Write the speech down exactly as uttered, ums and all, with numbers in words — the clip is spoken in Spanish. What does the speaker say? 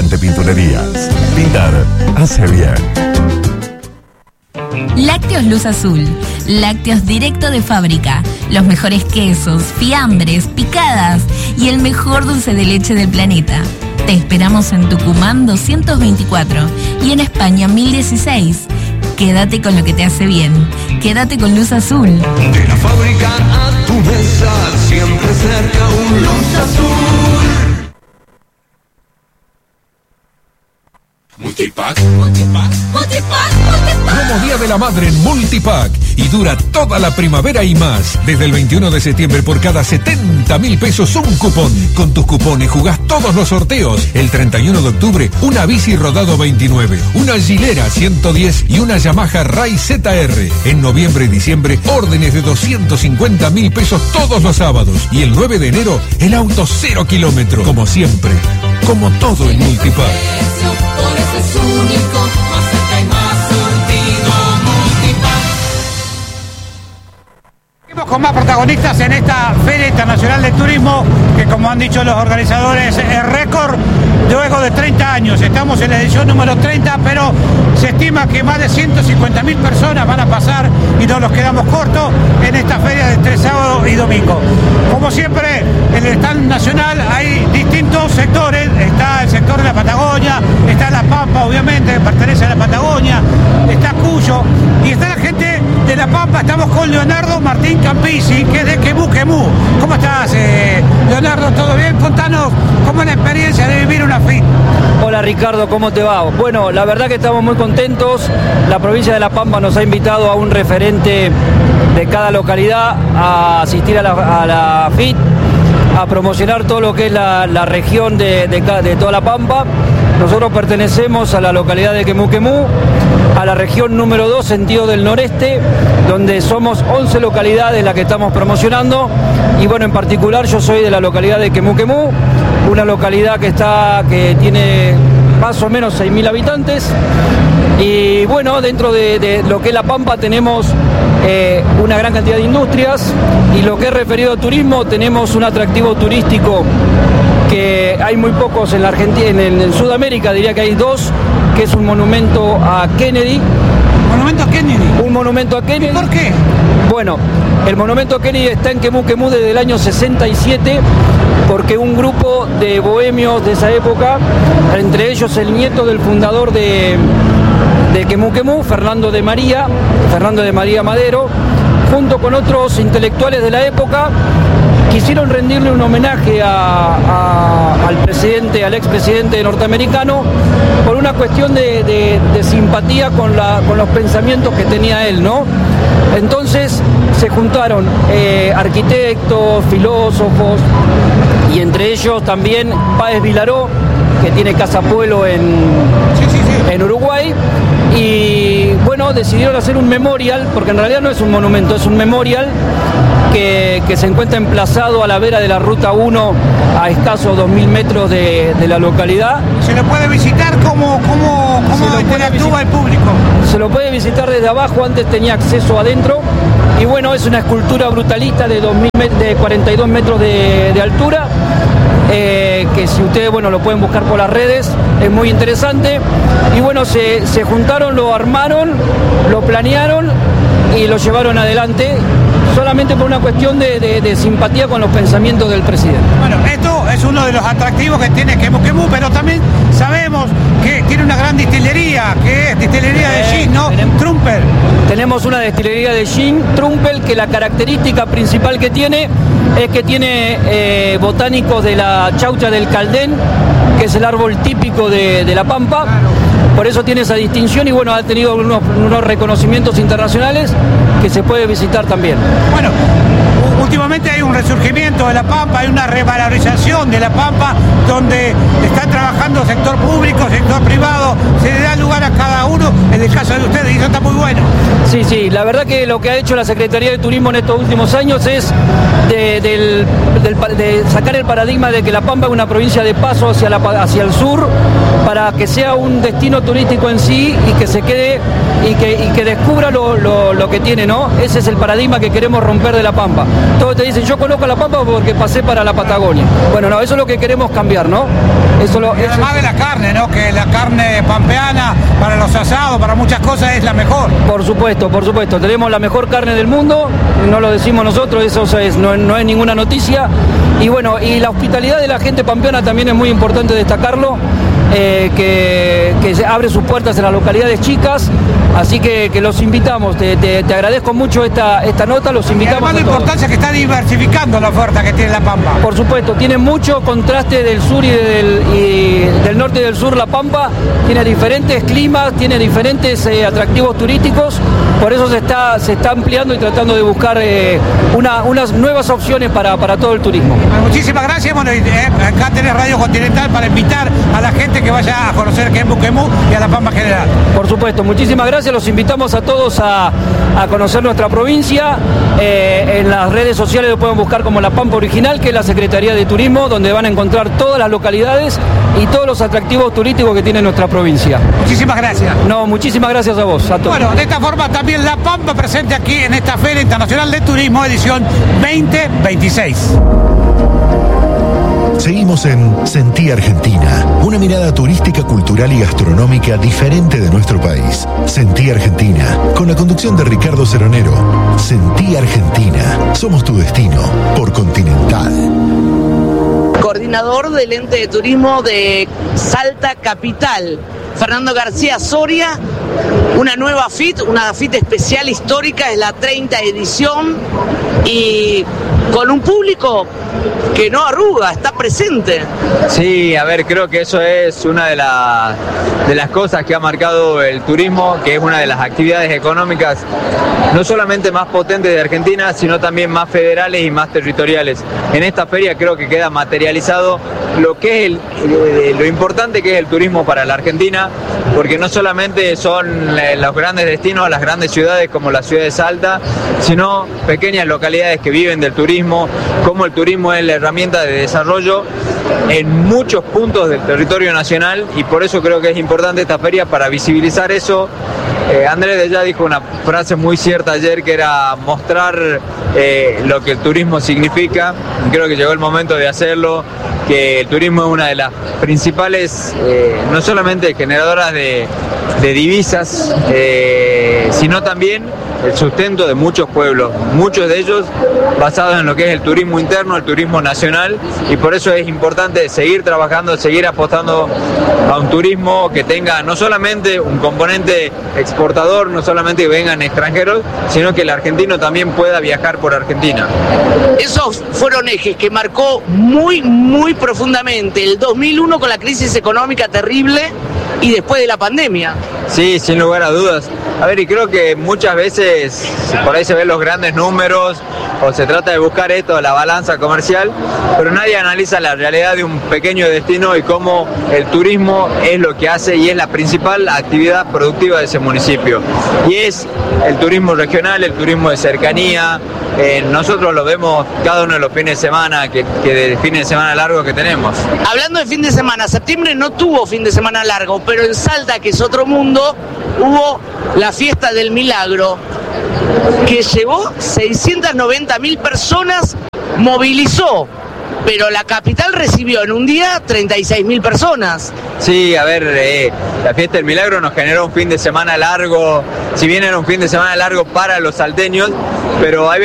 Vicente Pinturerías. Pintar hace bien. Lácteos Luz Azul. Lácteos directo de fábrica. Los mejores quesos, fiambres, picadas y el mejor dulce de leche del planeta. Te esperamos en Tucumán doscientos veinticuatro y en España mil dieciséis. Quédate con lo que te hace bien. Quédate con Luz Azul. De la fábrica a tu mesa, siempre cerca un Luz Azul. Multipack, Multipack, Multipack, Multipack. Promo Día de la Madre en Multipack y dura toda la primavera y más. Desde el veintiuno de septiembre por cada setenta mil pesos un cupón. Con tus cupones jugás todos los sorteos. El treinta y uno de octubre una bici Rodado veintinueve, una Gilera ciento diez y una Yamaha Ray Z R. En noviembre y diciembre órdenes de doscientos cincuenta mil pesos todos los sábados. Y el nueve de enero el auto cero kilómetro. Como siempre, como todo en Multipack. Por eso es único, más cerca y más surtido, Multipack. Seguimos con más protagonistas en esta Feria Internacional de Turismo, que como han dicho los organizadores es récord luego de treinta años. Estamos en la edición número treinta, pero se estima que más de ciento cincuenta mil personas van a pasar y no nos quedamos cortos en esta feria de entre sábado y domingo. Como siempre, en el stand nacional hay distintos sectores. Está el sector de la Patagonia, está La Pampa, obviamente, que pertenece a la Patagonia, está Cuyo y está la gente de La Pampa. Estamos con Leonardo Martín Campisi, que es de Quemú Quemú. ¿Cómo estás, eh, Leonardo? ¿Todo bien? Contanos cómo es la experiencia de vivir una FIT. Hola Ricardo, ¿cómo te va? Bueno, la verdad que estamos muy contentos. La provincia de La Pampa nos ha invitado a un referente de cada localidad a asistir a la, a la FIT, a promocionar todo lo que es la, la región de, de, de toda La Pampa. Nosotros pertenecemos a la localidad de Quemú Quemú, a la región número dos, sentido del noreste, donde somos once localidades las que estamos promocionando. Y bueno, en particular yo soy de la localidad de Quemú Quemú, una localidad que está, que tiene más o menos seis mil habitantes. Y bueno, dentro de, de lo que es La Pampa tenemos eh, una gran cantidad de industrias, y lo que es referido a turismo, tenemos un atractivo turístico que hay muy pocos en la Argentina, en, el, en Sudamérica diría que hay dos, que es un monumento a Kennedy. ¿Monumento a Kennedy? Un monumento a Kennedy. ¿Y por qué? Bueno, el monumento a Kennedy está en Quemú Quemú desde el año sesenta y siete, porque un grupo de bohemios de esa época, entre ellos el nieto del fundador de, de Quemú Quemú, Fernando de María, Fernando de María Madero, junto con otros intelectuales de la época, quisieron rendirle un homenaje a, a, al presidente, al expresidente norteamericano, por una cuestión de, de, de simpatía con, la, con los pensamientos que tenía él, ¿no? Entonces se juntaron eh, arquitectos, filósofos, y entre ellos también Páez Vilaró, que tiene Casa Pueblo en, sí, sí, sí. en Uruguay, y bueno, decidieron hacer un memorial, porque en realidad no es un monumento, es un memorial que, que se encuentra emplazado a la vera de la Ruta uno, a escasos dos mil metros de, de la localidad. ¿Se lo puede visitar? ¿Cómo, cómo, cómo interactúa el público? Se lo puede visitar desde abajo, antes tenía acceso adentro, y bueno, es una escultura brutalista de, dos mil, de cuarenta y dos metros de, de altura, eh, que si ustedes, bueno, lo pueden buscar por las redes, es muy interesante. Y bueno, se, se juntaron, lo armaron, lo planearon y lo llevaron adelante, solamente por una cuestión de, de, de simpatía con los pensamientos del presidente. Bueno, esto es uno de los atractivos que tiene Quemú Quemú, pero también sabemos que tiene una gran distillería, que es distillería de gin, ¿no? Tenemos, Trumpel. Tenemos una distillería de gin, Trumpel, que la característica principal que tiene es que tiene eh, botánicos de la chaucha del Caldén, que es el árbol típico de, de La Pampa. Por eso tiene esa distinción y bueno, ha tenido unos, unos reconocimientos internacionales que se puede visitar también. Bueno, últimamente hay un resurgimiento de La Pampa, hay una revalorización de La Pampa, donde están trabajando sector público, sector privado, se le da lugar a cada uno, en el caso de ustedes, y eso está muy bueno. Sí, sí, la verdad que lo que ha hecho la Secretaría de Turismo en estos últimos años es de, del, del, de sacar el paradigma de que La Pampa es una provincia de paso hacia, la, hacia el sur, para que sea un destino turístico en sí y que se quede y que, y que descubra lo, lo, lo que tiene, ¿no? Ese es el paradigma que queremos romper de La Pampa. Todos te dicen, yo conozco La Pampa porque pasé para la Patagonia. Bueno, no, eso es lo que queremos cambiar, ¿no? Eso es lo, y además de la carne, ¿no? Que la carne pampeana para los asados, para muchas cosas es la mejor. Por supuesto, por supuesto. Tenemos la mejor carne del mundo, no lo decimos nosotros, eso es, no, no es ninguna noticia. Y bueno, y la hospitalidad de la gente pampeana también es muy importante destacarlo, eh, que, que se abre sus puertas en las localidades chicas, así que, que los invitamos. Te, te, te agradezco mucho esta, esta nota, los invitamos. Y además la importancia que está diversificando la oferta que tiene La Pampa. Por supuesto, tiene mucho contraste del sur y del, y del norte y del sur. La Pampa tiene diferentes climas, tiene diferentes eh, atractivos turísticos, por eso se está, se está ampliando y tratando de buscar eh, una, unas nuevas opciones para, para todo el turismo. Bueno, muchísimas gracias. Bueno, eh, acá tenés Radio Continental para invitar a la gente que vaya a conocer Quemú Quemú y a La Pampa en general. Por supuesto, muchísimas gracias. Los invitamos a todos a, a conocer nuestra provincia. Eh, en las redes sociales lo pueden buscar como La Pampa Original, que es la Secretaría de Turismo, donde van a encontrar todas las localidades y todos los atractivos turísticos que tiene nuestra provincia. Muchísimas gracias. No, muchísimas gracias a vos, a todos. Bueno, de esta forma también La Pampa presente aquí en esta Feria Internacional de Turismo edición veinte veintiséis. Seguimos en Sentí Argentina, una mirada turística, cultural y gastronómica diferente de nuestro país. Sentí Argentina, con la conducción de Ricardo Ceronero. Sentí Argentina, somos tu destino, por Continental. Coordinador del ente de turismo de Salta Capital, Fernando García Soria. Una nueva F I T, una F I T especial histórica, es la treinta edición y con un público que no arruga, está presente. Sí, a ver, creo que eso es una de, la, de las cosas que ha marcado el turismo, que es una de las actividades económicas no solamente más potentes de Argentina, sino también más federales y más territoriales. En esta feria creo que queda materializado lo que es el, lo importante que es el turismo para la Argentina, porque no solamente son los grandes destinos, las grandes ciudades como la ciudad de Salta, sino pequeñas localidades que viven del turismo, como el turismo es la herramienta de desarrollo en muchos puntos del territorio nacional, y por eso creo que es importante esta feria para visibilizar eso. Eh, Andrés de Ya dijo una frase muy cierta ayer, que era mostrar eh, lo que el turismo significa. Creo que llegó el momento de hacerlo, que el turismo es una de las principales, eh, no solamente generadoras de, de divisas, eh, sino también el sustento de muchos pueblos, muchos de ellos basados en lo que es el turismo interno, el turismo nacional, y por eso es importante seguir trabajando, seguir apostando a un turismo que tenga no solamente un componente exportador, no solamente que vengan extranjeros, sino que el argentino también pueda viajar por Argentina. Esos fueron ejes que marcó muy, muy profundamente el dos mil uno con la crisis económica terrible y después de la pandemia. Sí, sin lugar a dudas. A ver, y creo que muchas veces por ahí se ven los grandes números o se trata de buscar esto, la balanza comercial, pero nadie analiza la realidad de un pequeño destino y cómo el turismo es lo que hace y es la principal actividad productiva de ese municipio. Y es el turismo regional, el turismo de cercanía. Eh, nosotros lo vemos cada uno de los fines de semana, que, que de fines de semana largo que tenemos. Hablando de fin de semana, septiembre no tuvo fin de semana largo, pero en Salta, que es otro mundo, hubo la fiesta del milagro, que llevó seiscientas noventa mil personas, movilizó, pero la capital recibió en un día treinta y seis mil personas. Sí, a ver, eh, la fiesta del milagro nos generó un fin de semana largo, si bien era un fin de semana largo para los salteños, pero hay